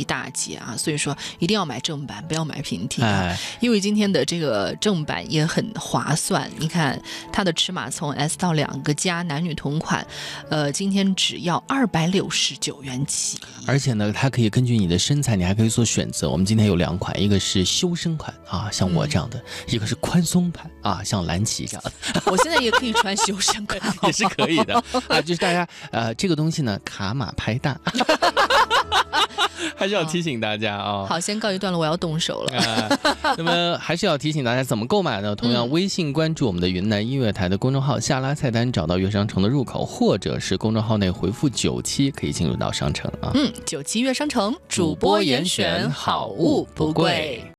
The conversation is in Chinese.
大节啊，所以说一定要买正版，不要买平替啊。因为今天的这个正版也很划算，你看它的尺码从 S 到2个加，男女同款，今天只要269元起。 而且呢，它可以根据你的身材，你还可以做选择。我们今天有2款，一个是修身款啊，像我这样的；一个是宽松版啊，像蓝旗这样的。 我现在也可以穿修身款， 也是可以的啊。就是大家这个东西呢，卡码拍大。还是要提醒大家啊。 好，先告一段落，我要动手了。 那么还是要提醒大家怎么购买呢？同样，微信关注我们的云南音乐台的公众号，下拉菜单找到乐商城的入口，或者是公众号内回复97可以进入到商城啊。 97乐商城，主播严选，好物不贵。